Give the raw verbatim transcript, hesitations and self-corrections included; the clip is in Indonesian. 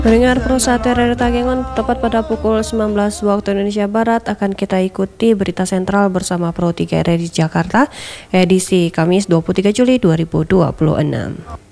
Mendengar Prosa T R R Takengon tepat pada pukul sembilan belas waktu Indonesia Barat akan kita ikuti berita sentral bersama Pro tiga R R I Jakarta edisi Kamis dua puluh tiga Juli dua ribu dua puluh enam.